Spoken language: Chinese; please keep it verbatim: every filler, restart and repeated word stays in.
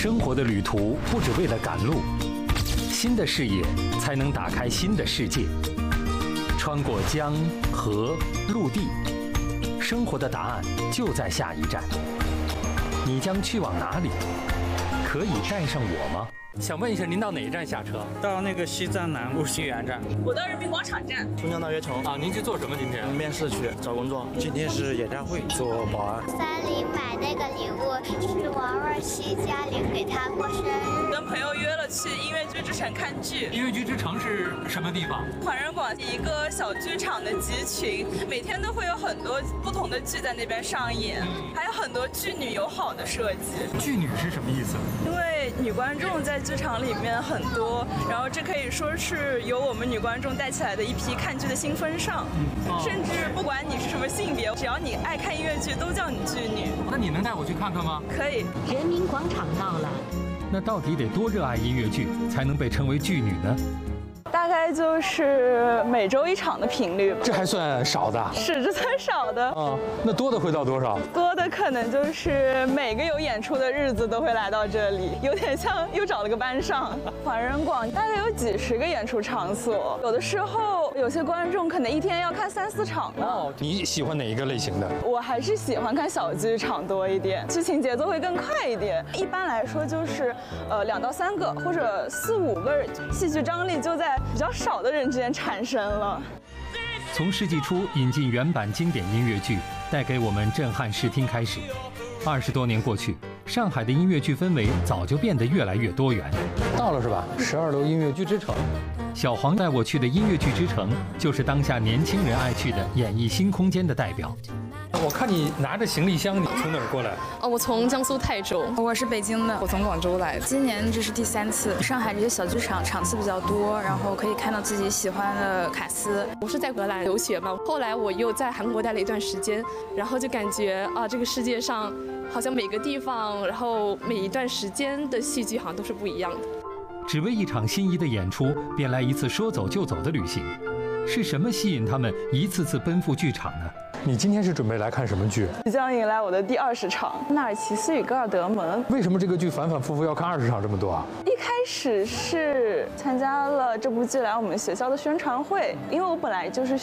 生活的旅途不只为了赶路，新的视野才能打开新的世界。穿过江河陆地，生活的答案就在下一站。你将去往哪里？可以带上我吗？想问一下，您到哪一站下车？ 到那个西站南路新源站。 我到人民广场站。 松江大悦城。 啊，您去做什么？今天面试去找工作。 今天是演唱会，做保安。 三里买那个礼物是王若曦家里给他过生日。 跟朋友约了去音乐剧之城看剧。 音乐剧之城是什么地方？ 环人广一个小剧场的集群，每天都会有很多不同的剧在那边上演，嗯、还有很多剧女友好的设计。 剧女是什么意思？ 因为女观众在剧场里面很多，然后这可以说是由我们女观众带起来的一批看剧的新风尚。嗯哦、甚至不管你是什么性别，只要你爱看音乐剧，都叫你剧女。 那你能带我去看看吗？ 可以。 人民广场到了。 那到底得多热爱音乐剧，才能被称为剧女呢？ 大概就是每周一场的频率吧。 这还算少的？ 是，这算少的。 啊，那多的会到多少？ 多的可能就是每个有演出的日子都会来到这里，有点像又找了个班上。环人广大概有几十个演出场所，有的时候有些观众可能一天要看三四场呢。 哦，你喜欢哪一个类型的？ 我还是喜欢看小剧场多一点，剧情节奏会更快一点。一般来说就是，呃，两到三个或者四五个，戏剧张力就在比较少的人之间产生了。 从世纪初引进原版经典音乐剧，带给我们震撼视听开始，二十多年过去，上海的音乐剧氛围早就变得越来越多元。到了是吧？十二楼音乐剧之城。小黄带我去的音乐剧之城，就是当下年轻人爱去的演绎新空间的代表。我看你拿着行李箱，你从哪儿过来？ 哦，我从江苏泰州。 我是北京的，我从广州来的。今年这是第三次，上海这些小剧场场次比较多，然后可以看到自己喜欢的卡司。 我是在荷兰留学嘛，后来我又在韩国待了一段时间，然后就感觉啊，这个世界上好像每个地方，然后每一段时间的戏剧好像都是不一样的。 只为一场心仪的演出，便来一次说走就走的旅行，是什么吸引他们一次次奔赴剧场呢？你今天是准备来看什么剧？ 即将迎来我的第二十场《纳尔齐斯与戈尔德蒙》。 为什么这个剧反反复复要看二十场这么多啊？ 一开始是参加了这部剧来我们学校的宣传会，因为我本来就是